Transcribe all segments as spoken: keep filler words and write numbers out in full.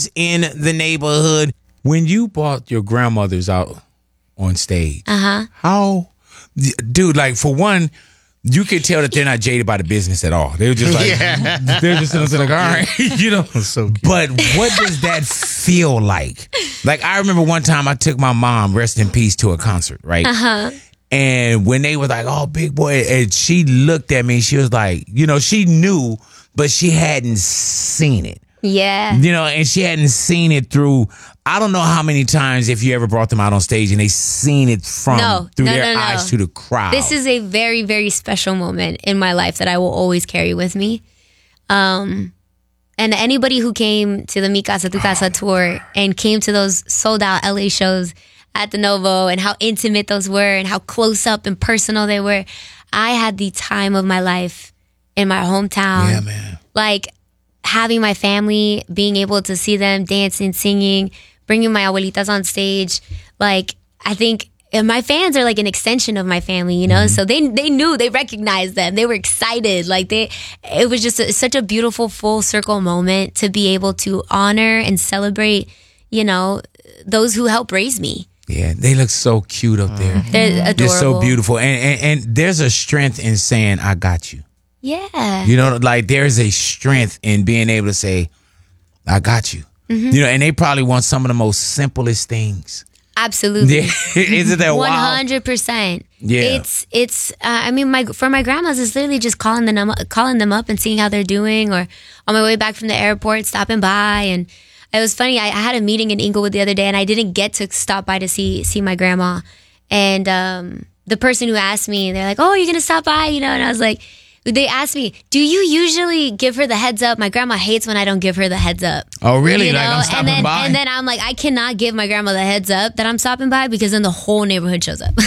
in the neighborhood. When you brought your grandmothers out on stage, uh-huh. how, dude, like for one, you can tell that they're not jaded by the business at all. They're just like, yeah. they're just like, all right, you know. So cute. But what does that feel like? Like, I remember one time I took my mom, rest in peace, to a concert, right? Uh-huh. And when they was like, oh, big boy, and she looked at me, she was like, you know, she knew, but she hadn't seen it. Yeah. You know, and she hadn't seen it through, I don't know how many times if you ever brought them out on stage and they seen it from no, through no, their no, no. eyes to the crowd. This is a very, very special moment in my life that I will always carry with me. Um, and anybody who came to the Mi Casa Tu Casa tour and came to those sold out L A shows at the Novo and how intimate those were and how close up and personal they were, I had the time of my life in my hometown. Yeah, man. Like, having my family, being able to see them dancing, singing, bringing my abuelitas on stage. Like, I think and my fans are like an extension of my family, you know? Mm-hmm. So they they knew, they recognized them. They were excited. Like, they, it was just a, such a beautiful full circle moment to be able to honor and celebrate, you know, those who helped raise me. Yeah, they look so cute up there. They're adorable. They're so beautiful. And, and, and there's a strength in saying, I got you. Yeah. You know, like there's a strength in being able to say, I got you. Mm-hmm. You know, and they probably want some of the most simplest things. Absolutely. Yeah. Isn't that wild? one hundred percent. Yeah. It's, it's, uh, I mean, my for my grandmas, it's literally just calling them, calling them up and seeing how they're doing, or on my way back from the airport, stopping by. And it was funny, I, I had a meeting in Inglewood the other day, and I didn't get to stop by to see see my grandma. And um, the person who asked me, they're like, oh, you're going to stop by? You know, and I was like, they asked me, do you usually give her the heads up? My grandma hates when I don't give her the heads up. Oh, really? You like know? I'm stopping and then, by? And then I'm like, I cannot give my grandma the heads up that I'm stopping by, because then the whole neighborhood shows up.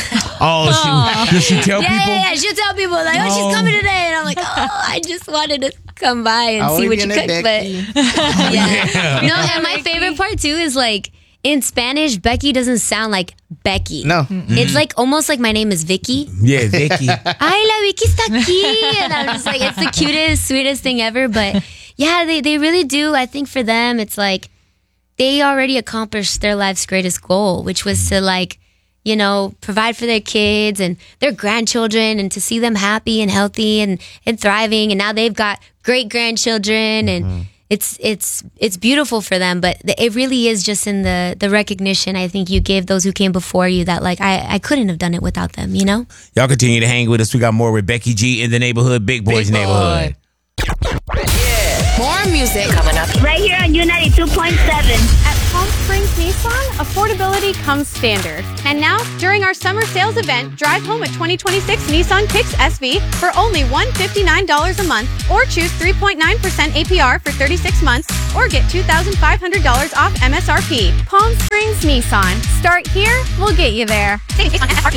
Oh, she, does she tell yeah, people? Yeah, yeah, she'll tell people, like, oh, Oh. she's coming today. And I'm like, oh, I just wanted to come by and How see are what you you gonna cooked. Becky? But yeah. Yeah. No, and my favorite part, too, is like, in Spanish, Becky doesn't sound like Becky. No. It's like almost like my name is Vicky. Yeah, Vicky. Ay, la Vicky está aquí. And I'm just like, it's the cutest, sweetest thing ever. But yeah, they, they really do. I think for them, it's like they already accomplished their life's greatest goal, which was to, like, you know, provide for their kids and their grandchildren, and to see them happy and healthy and, and thriving. And now they've got great grandchildren, and mm-hmm. It's it's it's beautiful for them, but it really is just in the, the recognition I think you gave those who came before you, that like I, I couldn't have done it without them, you know? Y'all continue to hang with us. We got more with Becky G in the neighborhood, Big Boys Big neighborhood. Yeah. More music coming up. Right here on U ninety-two point seven. At Palm Springs Nissan, affordability comes standard. And now, during our summer sales event, drive home a twenty twenty-six Nissan Kicks S V for only one hundred fifty-nine dollars a month, or choose three point nine percent A P R for thirty-six months, or get two thousand five hundred dollars off M S R P. Palm Springs Nissan. Start here, we'll get you there.